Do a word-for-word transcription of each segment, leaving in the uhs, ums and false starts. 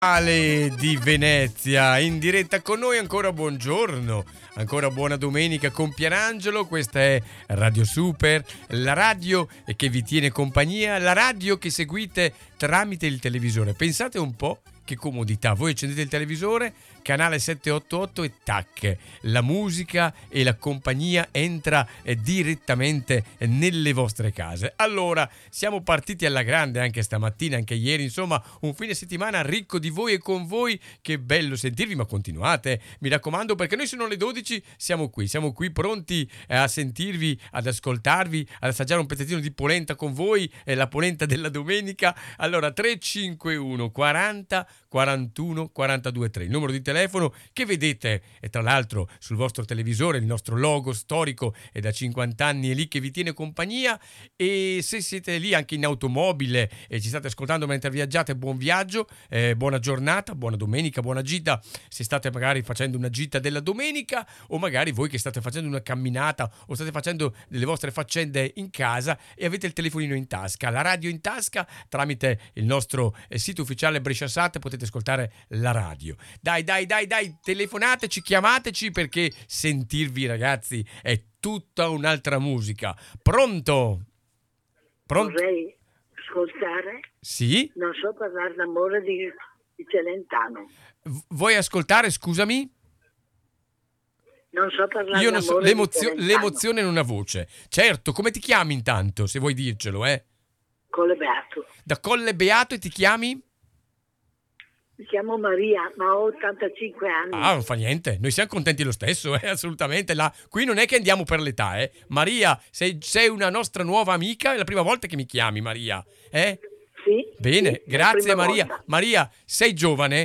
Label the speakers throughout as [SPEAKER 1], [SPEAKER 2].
[SPEAKER 1] Ale di Venezia in diretta con noi. Ancora buongiorno, ancora buona domenica con Pierangelo. Questa è Radio Super, la radio che vi tiene compagnia, la radio che seguite tramite il televisore. Pensate un po' che comodità, voi accendete il televisore, canale settecentottantotto e tac, la musica e la compagnia entra eh, direttamente nelle vostre case. Allora, siamo partiti alla grande anche stamattina, anche ieri, insomma, un fine settimana ricco di voi e con voi. Che bello sentirvi, ma continuate, mi raccomando, perché noi sono le dodici, siamo qui, siamo qui pronti eh, a sentirvi, ad ascoltarvi, ad assaggiare un pezzettino di polenta con voi, eh, la polenta della domenica. Allora, tre cinque uno quaranta quarantuno quarantadue tre, il numero di telefono che vedete, e tra l'altro sul vostro televisore il nostro logo storico è da cinquanta anni, è lì che vi tiene compagnia. E se siete lì anche in automobile e ci state ascoltando mentre viaggiate, buon viaggio, eh, buona giornata, buona domenica, buona gita se state magari facendo una gita della domenica, o magari voi che state facendo una camminata o state facendo delle vostre faccende in casa e avete il telefonino in tasca, la radio in tasca. Tramite il nostro eh, sito ufficiale Bresciasat potete ascoltare la radio. Dai, dai, dai, dai, telefonateci, chiamateci, perché sentirvi, ragazzi, è tutta un'altra musica. Pronto? Pronto?
[SPEAKER 2] Vorrei ascoltare.
[SPEAKER 1] Sì?
[SPEAKER 2] Non so parlare d'amore di, di Celentano.
[SPEAKER 1] V- vuoi ascoltare, scusami?
[SPEAKER 2] Non so parlare
[SPEAKER 1] Io non so,
[SPEAKER 2] d'amore
[SPEAKER 1] l'emozio-
[SPEAKER 2] di Celentano.
[SPEAKER 1] l'emozione in una voce. Certo, come ti chiami intanto, se vuoi dircelo, eh?
[SPEAKER 2] Colle Beato.
[SPEAKER 1] Da Colle Beato, e ti chiami?
[SPEAKER 2] Mi chiamo Maria, ma ho ottantacinque anni.
[SPEAKER 1] Ah, non fa niente, noi siamo contenti lo stesso, eh, assolutamente. La... Qui non è che andiamo per l'età, eh. Maria, sei, sei una nostra nuova amica, è la prima volta che mi chiami, Maria, eh?
[SPEAKER 2] Sì.
[SPEAKER 1] Bene,
[SPEAKER 2] sì, la
[SPEAKER 1] grazie
[SPEAKER 2] prima
[SPEAKER 1] Maria.
[SPEAKER 2] volta.
[SPEAKER 1] Maria, sei giovane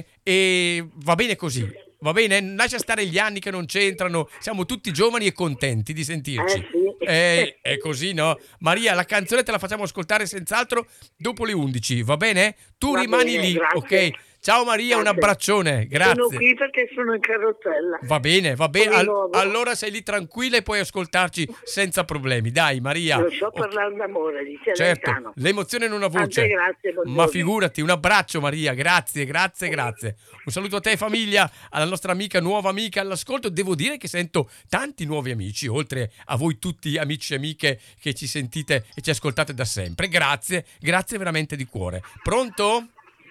[SPEAKER 1] e va bene così, va bene? Lascia stare gli anni che non c'entrano, siamo tutti giovani e contenti di sentirci.
[SPEAKER 2] Eh, sì.
[SPEAKER 1] Eh, è così, no? Maria, la canzone te la facciamo ascoltare senz'altro dopo le undici, va bene? Tu
[SPEAKER 2] Va
[SPEAKER 1] rimani
[SPEAKER 2] bene,
[SPEAKER 1] lì,
[SPEAKER 2] grazie.
[SPEAKER 1] ok? Ciao Maria, un
[SPEAKER 2] Grazie.
[SPEAKER 1] abbraccione, grazie.
[SPEAKER 2] Sono qui perché sono in carrozzella.
[SPEAKER 1] Va bene, va bene.
[SPEAKER 2] Come
[SPEAKER 1] Al-
[SPEAKER 2] nuovo.
[SPEAKER 1] allora sei lì tranquilla e puoi ascoltarci senza problemi. Dai, Maria.
[SPEAKER 2] Non so
[SPEAKER 1] Ok.
[SPEAKER 2] parlare d'amore di
[SPEAKER 1] Certo,
[SPEAKER 2] Celentano.
[SPEAKER 1] l'emozione in una voce.
[SPEAKER 2] Tante grazie, buongiorno.
[SPEAKER 1] Ma figurati, un abbraccio Maria, grazie, grazie, grazie. Un saluto a te famiglia, alla nostra amica, nuova amica all'ascolto. Devo dire che sento tanti nuovi amici, oltre a voi tutti amici e amiche che ci sentite e ci ascoltate da sempre. Grazie, grazie veramente di cuore. Pronto?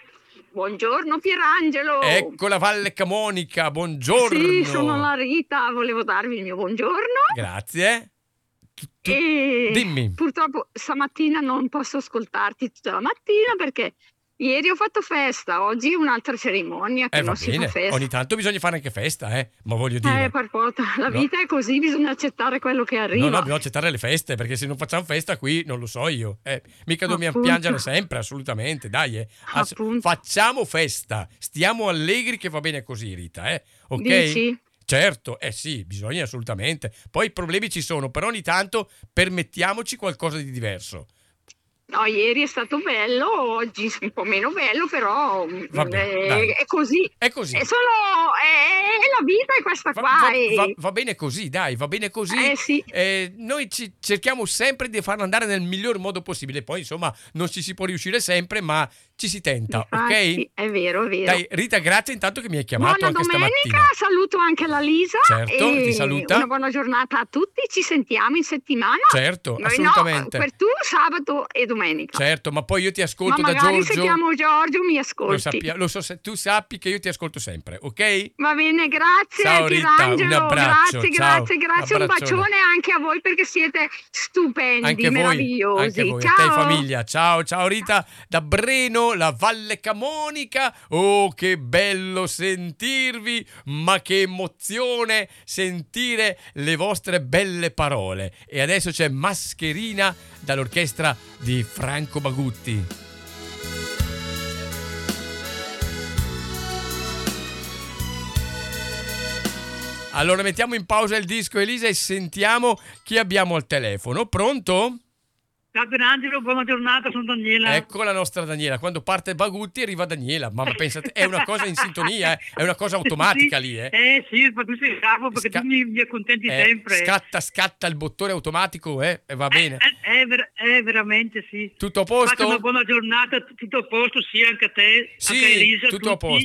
[SPEAKER 3] Buongiorno Pierangelo.
[SPEAKER 1] Ecco la Valle Camonica, buongiorno.
[SPEAKER 3] Sì, sono la Rita, volevo darvi il mio buongiorno.
[SPEAKER 1] Grazie. Tu- tu-
[SPEAKER 3] E
[SPEAKER 1] Dimmi.
[SPEAKER 3] purtroppo stamattina non posso ascoltarti tutta la mattina perché ieri ho fatto festa, oggi è un'altra cerimonia che
[SPEAKER 1] Eh, va
[SPEAKER 3] non si
[SPEAKER 1] bene,
[SPEAKER 3] fa festa.
[SPEAKER 1] ogni tanto bisogna fare anche festa, eh, ma voglio dire...
[SPEAKER 3] Eh, parpota, la
[SPEAKER 1] No.
[SPEAKER 3] vita è così, bisogna accettare quello che arriva.
[SPEAKER 1] No, no, bisogna accettare le feste, perché se non facciamo festa qui, non lo so io. Eh, mica dobbiamo
[SPEAKER 3] Appunto.
[SPEAKER 1] piangere sempre, assolutamente, dai. Eh. Ass-
[SPEAKER 3] Appunto.
[SPEAKER 1] facciamo festa, stiamo allegri che va bene così, Rita, eh? Ok?
[SPEAKER 3] Dici?
[SPEAKER 1] Certo, eh sì, bisogna assolutamente. Poi i problemi ci sono, però ogni tanto permettiamoci qualcosa di diverso.
[SPEAKER 3] No, ieri è stato bello, oggi un po' meno bello, però
[SPEAKER 1] Va bene,
[SPEAKER 3] eh,
[SPEAKER 1] dai.
[SPEAKER 3] è così.
[SPEAKER 1] È così.
[SPEAKER 3] È solo è, è la vita è questa
[SPEAKER 1] Va,
[SPEAKER 3] qua.
[SPEAKER 1] va-
[SPEAKER 3] e-
[SPEAKER 1] va- va bene così, dai, va bene così.
[SPEAKER 3] Eh, sì.
[SPEAKER 1] Eh, noi ci cerchiamo sempre di farlo andare nel miglior modo possibile. Poi, insomma, non ci si può riuscire sempre, ma ci si tenta,
[SPEAKER 3] Infatti,
[SPEAKER 1] ok?
[SPEAKER 3] è vero, è vero.
[SPEAKER 1] Dai, Rita, grazie intanto che mi hai chiamato
[SPEAKER 3] Buona
[SPEAKER 1] anche
[SPEAKER 3] domenica,
[SPEAKER 1] stamattina.
[SPEAKER 3] saluto anche la Lisa.
[SPEAKER 1] Certo,
[SPEAKER 3] e
[SPEAKER 1] ti saluta.
[SPEAKER 3] Una buona giornata a tutti, ci sentiamo in settimana.
[SPEAKER 1] Certo,
[SPEAKER 3] Noi
[SPEAKER 1] assolutamente.
[SPEAKER 3] No, per tu sabato e domenica.
[SPEAKER 1] Certo, ma poi io ti
[SPEAKER 3] Ma
[SPEAKER 1] ascolto da
[SPEAKER 3] magari
[SPEAKER 1] Giorgio.
[SPEAKER 3] se chiamo Giorgio mi
[SPEAKER 1] Lo,
[SPEAKER 3] ascolti.
[SPEAKER 1] sappia- lo so, se tu sappi che io ti ascolto sempre, ok?
[SPEAKER 3] Va bene, grazie
[SPEAKER 1] Ciao, Rita,
[SPEAKER 3] Pierangelo,
[SPEAKER 1] un abbraccio,
[SPEAKER 3] grazie,
[SPEAKER 1] ciao,
[SPEAKER 3] grazie, grazie, un
[SPEAKER 1] abbraccione.
[SPEAKER 3] bacione anche a voi perché siete stupendi,
[SPEAKER 1] Anche voi,
[SPEAKER 3] meravigliosi.
[SPEAKER 1] anche voi,
[SPEAKER 3] Ciao.
[SPEAKER 1] a te e famiglia. Ciao, ciao Rita, da Breno, la Valle Camonica. Oh, che bello sentirvi, ma che emozione sentire le vostre belle parole. E adesso c'è Mascherina dall'orchestra di Franco Bagutti. Allora mettiamo in pausa il disco, Elisa, e sentiamo chi abbiamo al telefono. Pronto?
[SPEAKER 4] Ciao Pierangelo, buona giornata, sono Daniela.
[SPEAKER 1] Ecco la nostra Daniela, quando parte Bagutti arriva Daniela, ma pensate, è una cosa in sintonia, eh? È una cosa automatica
[SPEAKER 4] Sì,
[SPEAKER 1] lì, eh?
[SPEAKER 4] Eh sì, ma tu sei bravo perché
[SPEAKER 1] Sca-
[SPEAKER 4] tu mi, mi accontenti
[SPEAKER 1] eh,
[SPEAKER 4] sempre.
[SPEAKER 1] scatta, scatta il bottone automatico, eh? E va bene.
[SPEAKER 4] Eh, eh, ver- eh, veramente sì.
[SPEAKER 1] Tutto a
[SPEAKER 4] Faccia una
[SPEAKER 1] posto?
[SPEAKER 4] buona giornata, tutto a posto, sì, anche a te,
[SPEAKER 1] Sì,
[SPEAKER 4] anche a Elisa, a
[SPEAKER 1] tutto a
[SPEAKER 4] tutti.
[SPEAKER 1] posto.